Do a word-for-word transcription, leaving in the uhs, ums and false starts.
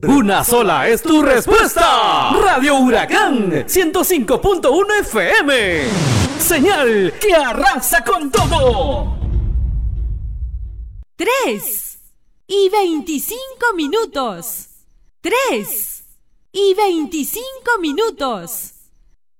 Una sola es tu respuesta. Radio Huracán ciento cinco punto uno F M. Señal que arrasa con todo. Tres y veinticinco minutos. Tres y veinticinco minutos.